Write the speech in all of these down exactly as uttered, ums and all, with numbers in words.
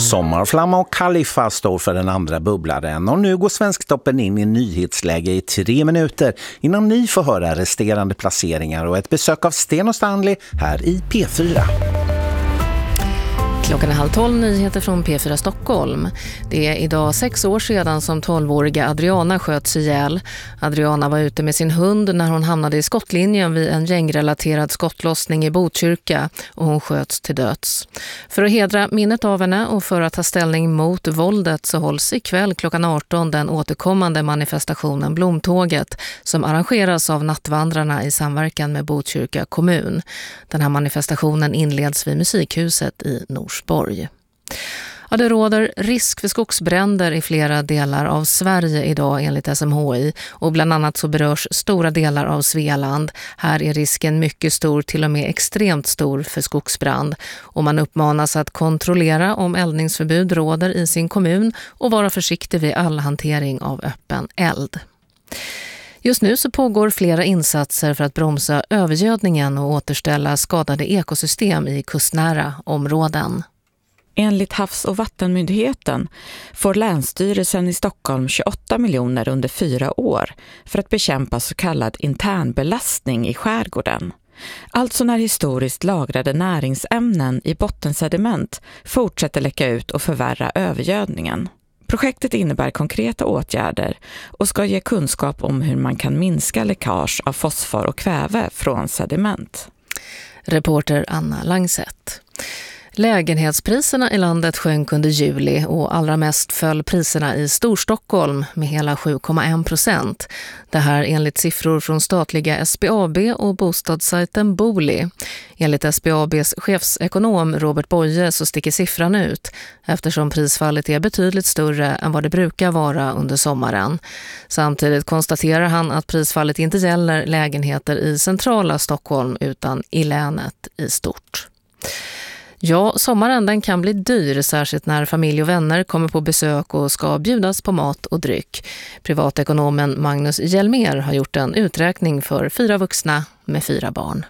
Sommarflamma och Khalifa står för den andra bubblaren och nu går Svensktoppen in i nyhetsläge i tre minuter innan ni får höra resterande placeringar och ett besök av Sten och Stanley här i P fyra. Klockan är halv tolv, nyheter från P fyra Stockholm. Det är idag sex år sedan som tolvåriga Adriana sköts ihjäl. Adriana var ute med sin hund när hon hamnade i skottlinjen vid en gängrelaterad skottlossning i Botkyrka och hon sköts till döds. För att hedra minnet av henne och för att ta ställning mot våldet så hålls ikväll klockan arton den återkommande manifestationen Blomtåget som arrangeras av Nattvandrarna i samverkan med Botkyrka kommun. Den här manifestationen inleds vid Musikhuset i Nors. Ja, det råder risk för skogsbränder i flera delar av Sverige idag enligt S M H I och bland annat så berörs stora delar av Svealand. Här är risken mycket stor, till och med extremt stor för skogsbrand och man uppmanas att kontrollera om eldningsförbud råder i sin kommun och vara försiktig vid all hantering av öppen eld. Just nu så pågår flera insatser för att bromsa övergödningen och återställa skadade ekosystem i kustnära områden. Enligt Havs- och vattenmyndigheten får Länsstyrelsen i Stockholm tjugoåtta miljoner under fyra år för att bekämpa så kallad internbelastning i skärgården. Alltså när historiskt lagrade näringsämnen i bottensediment fortsätter läcka ut och förvärra övergödningen. Projektet innebär konkreta åtgärder och ska ge kunskap om hur man kan minska läckage av fosfor och kväve från sediment. Reporter Anna Langset. Lägenhetspriserna i landet sjönk under juli och allra mest föll priserna i Storstockholm med hela sju komma en procent. Det här enligt siffror från statliga S B A B och bostadssajten Booli. Enligt S B A B:s chefsekonom Robert Boye så sticker siffran ut eftersom prisfallet är betydligt större än vad det brukar vara under sommaren. Samtidigt konstaterar han att prisfallet inte gäller lägenheter i centrala Stockholm utan i länet i stort. Ja, sommaren den kan bli dyr, särskilt när familj och vänner kommer på besök och ska bjudas på mat och dryck. Privatekonomen Magnus Hjelmer har gjort en uträkning för fyra vuxna med fyra barn.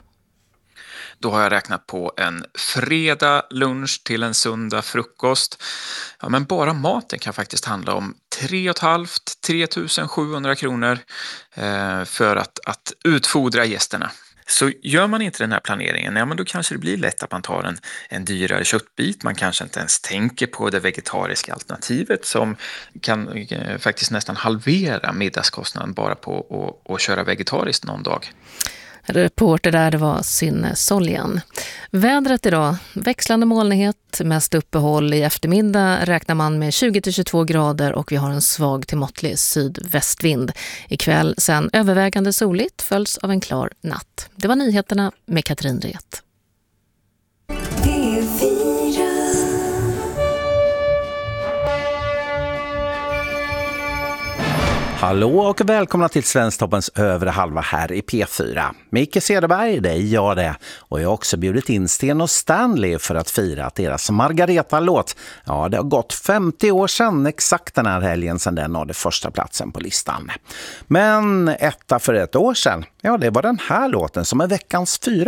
Då har jag räknat på en fredag lunch till en söndag frukost. Ja, men bara maten kan faktiskt handla om tre och halvt till tre tusen sjuhundra kronor eh, för att, att utfodra gästerna. Så gör man inte den här planeringen, ja, men då kanske det blir lätt att man tar en, en dyrare köttbit. Man kanske inte ens tänker på det vegetariska alternativet som kan eh, faktiskt nästan halvera middagskostnaden bara på att köra vegetariskt någon dag. Reporter där, det var Synne Soljan. Vädret idag, växlande molnighet, mest uppehåll i eftermiddag räknar man med tjugo till tjugotvå grader och vi har en svag till måttlig sydvästvind. Ikväll sen övervägande soligt följs av en klar natt. Det var nyheterna med Katrin Ret. Hallå och välkomna till Svensktoppens övre halva här i P fyra. Micke Cederberg, det är jag det. Och jag har också bjudit in Sten och Stanley för att fira att deras Margareta-låt, ja det har gått femtio år sedan exakt den här helgen sedan den nådde första platsen på listan. Men etta för ett år sedan, ja det var den här låten som är veckans fyra.